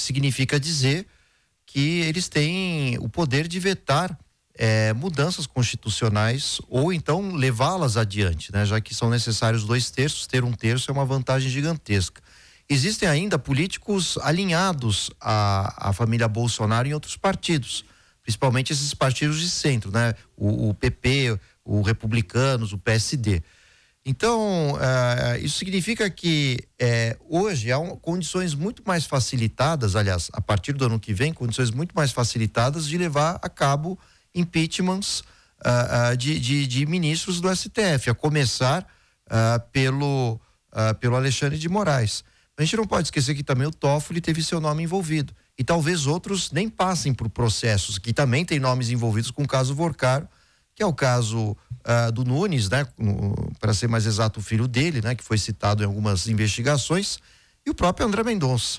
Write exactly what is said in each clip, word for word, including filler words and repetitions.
que significa dizer que eles têm o poder de vetar é, mudanças constitucionais ou então levá-las adiante, né? Já que são necessários dois terços, ter um terço é uma vantagem gigantesca. Existem ainda políticos alinhados à, à família Bolsonaro em outros partidos, principalmente esses partidos de centro, né? O, o P P, o Republicanos, o P S D. Então, uh, isso significa que eh, hoje há um, condições muito mais facilitadas, aliás, a partir do ano que vem, condições muito mais facilitadas de levar a cabo impeachments uh, uh, de, de, de ministros do S T F, a começar uh, pelo, uh, pelo Alexandre de Moraes. A gente não pode esquecer que também o Toffoli teve seu nome envolvido. E talvez outros nem passem por processos, que também tem nomes envolvidos com o caso Vorcaro, que é o caso uh, do Nunes, né? Para ser mais exato, o filho dele, né? Que foi citado em algumas investigações, e o próprio André Mendonça.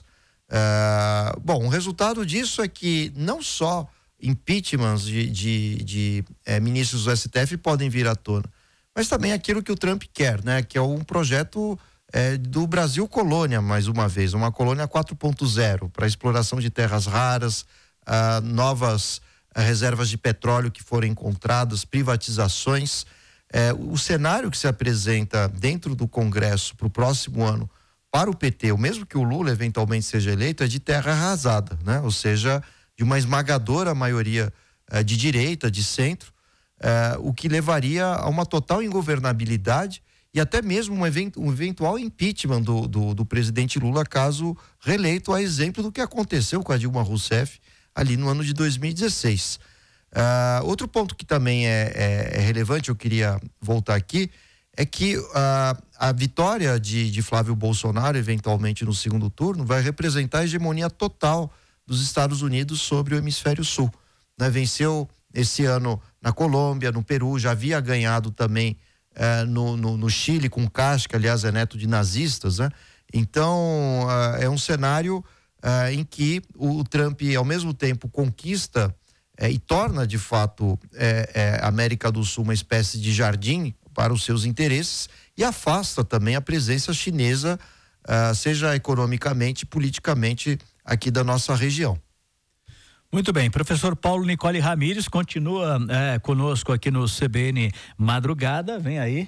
Uh, bom, o resultado disso é que não só impeachments de, de, de eh, ministros do S T F podem vir à tona, mas também aquilo que o Trump quer, né? Que é um projeto eh, do Brasil colônia, mais uma vez, uma colônia quatro ponto zero, para exploração de terras raras, uh, novas reservas de petróleo que foram encontradas, privatizações. É, o cenário que se apresenta dentro do Congresso para o próximo ano para o P T, o mesmo que o Lula eventualmente seja eleito, é de terra arrasada, né? Ou seja, de uma esmagadora maioria é, de direita, de centro, é, o que levaria a uma total ingovernabilidade e até mesmo um, event, um eventual impeachment do, do, do presidente Lula, caso reeleito, a exemplo do que aconteceu com a Dilma Rousseff ali no ano de dois mil e dezesseis. Uh, outro ponto que também é, é, é relevante, eu queria voltar aqui, é que uh, a vitória de, de Flávio Bolsonaro, eventualmente no segundo turno, vai representar a hegemonia total dos Estados Unidos sobre o hemisfério sul. Né? Venceu esse ano na Colômbia, no Peru, já havia ganhado também uh, no, no, no Chile, com Castro, que aliás é neto de nazistas, né? Então, uh, é um cenário Uh, em que o Trump, ao mesmo tempo, conquista eh, e torna, de fato, eh, eh, a América do Sul uma espécie de jardim para os seus interesses e afasta também a presença chinesa, uh, seja economicamente, politicamente, aqui da nossa região. Muito bem, professor Paulo Nicole Ramires continua eh, conosco aqui no C B N Madrugada. Vem aí,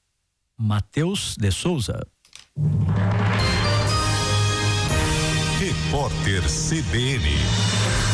Matheus de Souza. Repórter C B N.